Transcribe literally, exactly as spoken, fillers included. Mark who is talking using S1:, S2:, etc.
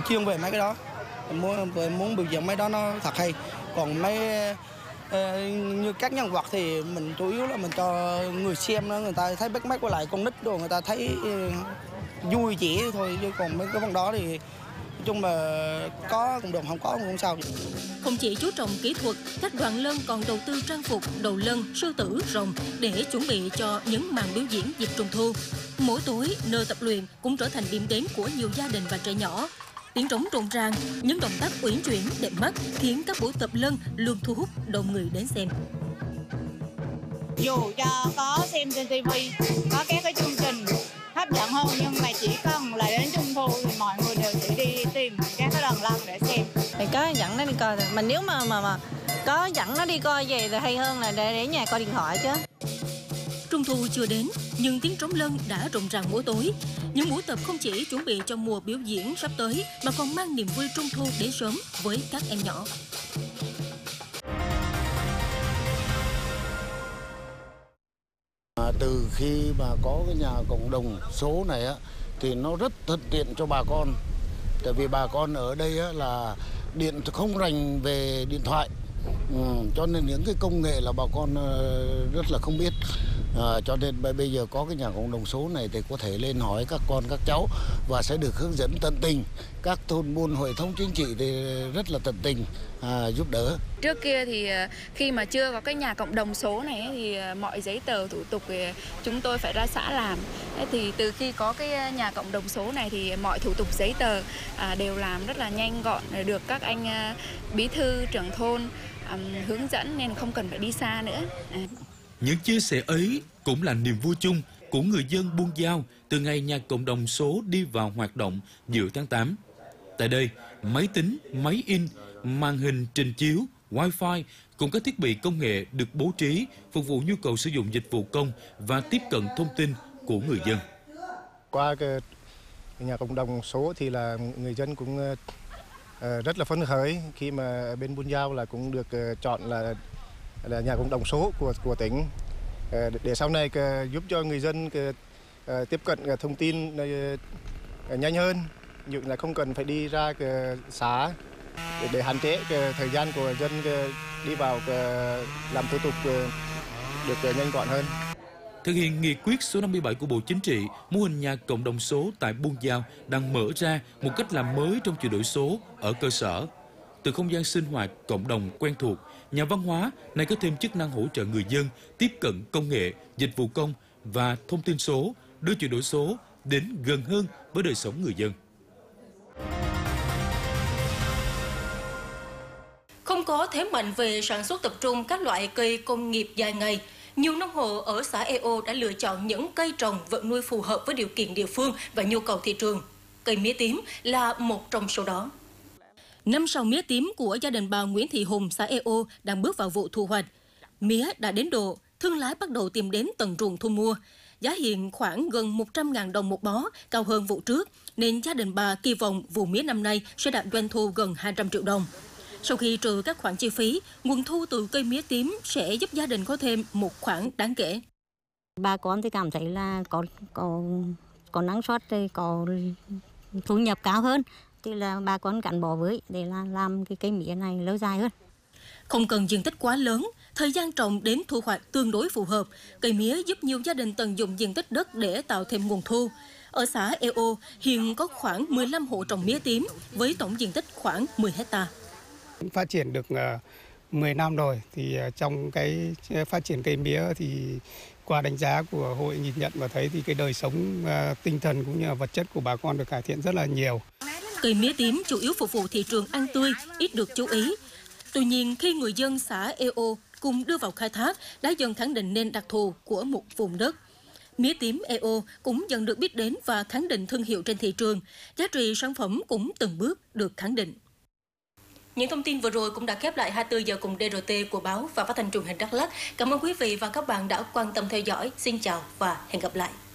S1: chuyên về mấy cái đó, em muốn em muốn biểu diễn mấy đó nó thật hay. Còn mấy như các nhân vật thì mình chủ yếu là mình cho người xem đó, người ta thấy bắt mắt, với lại con nít đồ người ta thấy vui vẻ thôi, chứ còn mấy cái vấn đó thì nói chung là có cũng được, không có cũng không sao.
S2: Không chỉ chú trọng kỹ thuật, các đoàn lân còn đầu tư trang phục, đầu lân, sư tử, rồng để chuẩn bị cho những màn biểu diễn dịp Trung thu. Mỗi tối, nơi tập luyện cũng trở thành điểm đến của nhiều gia đình và trẻ nhỏ. Tiếng trống rộn ràng, những động tác uyển chuyển đẹp mắt khiến các buổi tập lân luôn thu hút đông người đến xem.
S3: Dù cho có xem trên ti vi, có các cái chương trình hấp dẫn hơn, nhưng mà chỉ cần là đến Trung thu thì mọi người đều sẽ đi tìm các cái đoàn lân để xem.
S4: Thì có dẫn nó đi coi, mà nếu mà mà mà có dẫn nó đi coi về thì hay hơn là để để nhà coi điện thoại chứ.
S2: Trung thu chưa đến, nhưng tiếng trống lân đã rộn ràng mỗi tối. Những buổi tập không chỉ chuẩn bị cho mùa biểu diễn sắp tới, mà còn mang niềm vui Trung thu đến sớm với các em nhỏ.
S5: À, từ khi mà có cái nhà cộng đồng số này á, thì nó rất thuận tiện cho bà con. Tại vì bà con ở đây á, là điện không rành về điện thoại, ừ, cho nên những cái công nghệ là bà con uh, rất là không biết. À, cho nên bây giờ có cái nhà cộng đồng số này thì có thể lên hỏi các con các cháu và sẽ được hướng dẫn tận tình. Các thôn buôn hội thống chính trị thì rất là tận tình à, giúp đỡ.
S6: Trước kia thì khi mà chưa có cái nhà cộng đồng số này thì mọi giấy tờ thủ tục thì chúng tôi phải ra xã làm. Thì từ khi có cái nhà cộng đồng số này thì mọi thủ tục giấy tờ đều làm rất là nhanh gọn, được các anh bí thư trưởng thôn hướng dẫn nên không cần phải đi xa nữa.
S7: Những chia sẻ ấy cũng là niềm vui chung của người dân Buôn Giao từ ngày nhà cộng đồng số đi vào hoạt động giữa tháng tám. Tại đây, máy tính, máy in, màn hình trình chiếu, wifi cùng các thiết bị công nghệ được bố trí phục vụ nhu cầu sử dụng dịch vụ công và tiếp cận thông tin của người dân.
S8: Qua cái nhà cộng đồng số thì là người dân cũng rất là phấn khởi khi mà bên Buôn Giao là cũng được chọn là là nhà cộng đồng số của của tỉnh, để sau này giúp cho người dân tiếp cận thông tin nhanh hơn, nhưng là không cần phải đi ra xã để hạn chế thời gian của dân đi vào làm thủ tục được nhanh gọn hơn.
S7: Thực hiện nghị quyết số năm mươi bảy của Bộ Chính trị, mô hình nhà cộng đồng số tại Buôn Giao đang mở ra một cách làm mới trong chuyển đổi số ở cơ sở. Từ không gian sinh hoạt cộng đồng quen thuộc, nhà văn hóa này có thêm chức năng hỗ trợ người dân tiếp cận công nghệ, dịch vụ công và thông tin số, đưa chuyển đổi số đến gần hơn với đời sống người dân.
S2: Không có thế mạnh về sản xuất tập trung các loại cây công nghiệp dài ngày, nhiều nông hộ ở xã e ô đã lựa chọn những cây trồng vật nuôi phù hợp với điều kiện địa phương và nhu cầu thị trường. Cây mía tím là một trong số đó. Năm sau mía tím của gia đình bà Nguyễn Thị Hùng, xã e ô đang bước vào vụ thu hoạch. Mía đã đến độ, thương lái bắt đầu tìm đến tận ruộng thu mua. Giá hiện khoảng gần một trăm nghìn đồng một bó, cao hơn vụ trước, nên gia đình bà kỳ vọng vụ mía năm nay sẽ đạt doanh thu gần hai trăm triệu đồng. Sau khi trừ các khoản chi phí, nguồn thu từ cây mía tím sẽ giúp gia đình có thêm một khoản đáng kể.
S4: Bà con thì cảm thấy là có có có năng suất, có thu nhập cao hơn, thì là bà con gắn bó với để là làm cái cây mía này lâu dài hơn.
S2: Không cần diện tích quá lớn, thời gian trồng đến thu hoạch tương đối phù hợp. Cây mía giúp nhiều gia đình tận dụng diện tích đất để tạo thêm nguồn thu. Ở xã e ô hiện có khoảng mười lăm hộ trồng mía tím với tổng diện tích khoảng mười héc ta.
S9: Phát triển được mười năm rồi thì trong cái phát triển cây mía thì qua đánh giá của hội nhìn nhận và thấy thì cái đời sống tinh thần cũng như là vật chất của bà con được cải thiện rất là nhiều.
S2: Cây mía tím chủ yếu phục vụ thị trường ăn tươi, ít được chú ý. Tuy nhiên, khi người dân xã e ô cùng đưa vào khai thác, đã dần khẳng định nên đặc thù của một vùng đất. Mía tím e ô cũng dần được biết đến và khẳng định thương hiệu trên thị trường. Giá trị sản phẩm cũng từng bước được khẳng định. Những thông tin vừa rồi cũng đã khép lại hai mươi tư giờ cùng đê rờ tê của báo và phát thanh truyền hình Đắk Lắk. Cảm ơn quý vị và các bạn đã quan tâm theo dõi. Xin chào và hẹn gặp lại.